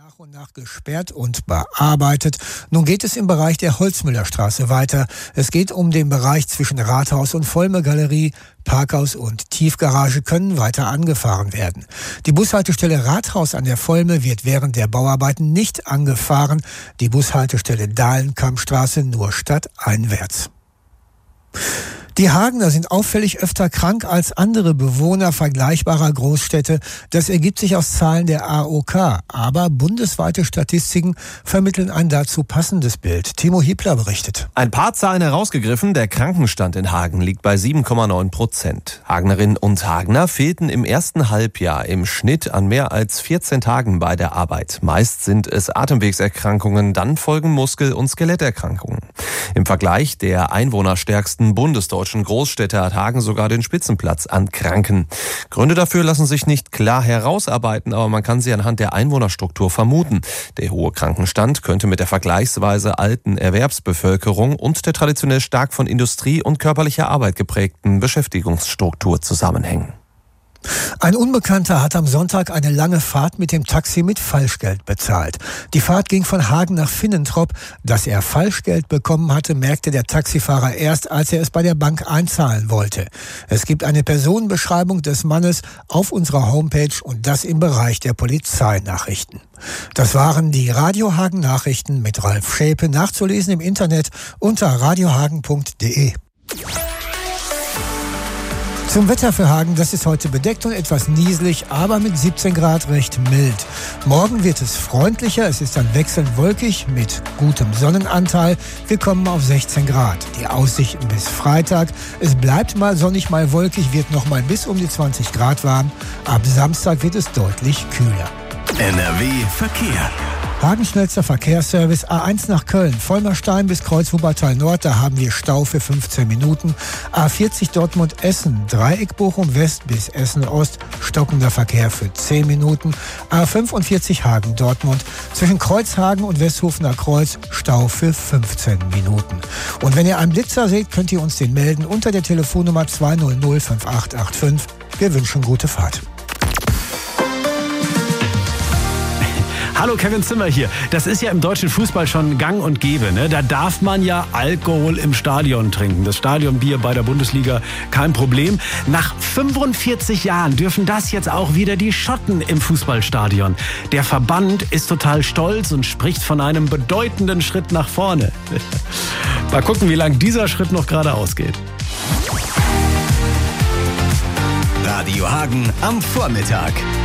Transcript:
nach und nach gesperrt und bearbeitet. Nun geht es im Bereich der Holzmüllerstraße weiter. Es geht um den Bereich zwischen Rathaus und Vollmer-Galerie. Parkhaus und Tiefgarage können weiter angefahren werden. Die Bushaltestelle Rathaus an der Vollme wird während der Bauarbeiten nicht angefahren. Die Bushaltestelle Dahlenkampstraße nur stadteinwärts. Die Hagener sind auffällig öfter krank als andere Bewohner vergleichbarer Großstädte. Das ergibt sich aus Zahlen der AOK. Aber bundesweite Statistiken vermitteln ein dazu passendes Bild. Timo Hiebler berichtet. Ein paar Zahlen herausgegriffen. Der Krankenstand in Hagen liegt bei 7,9%. Hagenerinnen und Hagener fehlten im ersten Halbjahr im Schnitt an mehr als 14 Tagen bei der Arbeit. Meist sind es Atemwegserkrankungen, dann folgen Muskel- und Skeletterkrankungen. Im Vergleich der einwohnerstärksten bundesdeutschen Großstädte hat Hagen sogar den Spitzenplatz an Kranken. Gründe dafür lassen sich nicht klar herausarbeiten, aber man kann sie anhand der Einwohnerstruktur vermuten. Der hohe Krankenstand könnte mit der vergleichsweise alten Erwerbsbevölkerung und der traditionell stark von Industrie und körperlicher Arbeit geprägten Beschäftigungsstruktur zusammenhängen. Ein Unbekannter hat am Sonntag eine lange Fahrt mit dem Taxi mit Falschgeld bezahlt. Die Fahrt ging von Hagen nach Finnentrop. Dass er Falschgeld bekommen hatte, merkte der Taxifahrer erst, als er es bei der Bank einzahlen wollte. Es gibt eine Personenbeschreibung des Mannes auf unserer Homepage und das im Bereich der Polizeinachrichten. Das waren die Radio Hagen Nachrichten mit Ralf Schäpe, nachzulesen im Internet unter radiohagen.de. Zum Wetter für Hagen, das ist heute bedeckt und etwas nieselig, aber mit 17 Grad recht mild. Morgen wird es freundlicher, es ist dann wechselnd wolkig mit gutem Sonnenanteil. Wir kommen auf 16 Grad. Die Aussichten bis Freitag. Es bleibt mal sonnig, mal wolkig, wird noch mal bis um die 20 Grad warm. Ab Samstag wird es deutlich kühler. NRW Verkehr. Hagen schnellster Verkehrsservice A1 nach Köln, Vollmerstein bis Kreuz Wuppertal Nord, da haben wir Stau für 15 Minuten. A40 Dortmund-Essen, Dreieck Bochum West bis Essen Ost, stockender Verkehr für 10 Minuten. A45 Hagen Dortmund, zwischen Kreuzhagen und Westhofener Kreuz, Stau für 15 Minuten. Und wenn ihr einen Blitzer seht, könnt ihr uns den melden unter der Telefonnummer 200 5885. Wir wünschen gute Fahrt. Hallo, Kevin Zimmer hier. Das ist ja im deutschen Fußball schon gang und gäbe, ne? Da darf man ja Alkohol im Stadion trinken. Das Stadionbier bei der Bundesliga, kein Problem. Nach 45 Jahren dürfen das jetzt auch wieder die Schotten im Fußballstadion. Der Verband ist total stolz und spricht von einem bedeutenden Schritt nach vorne. Mal gucken, wie lang dieser Schritt noch geradeaus geht. Radio Hagen am Vormittag.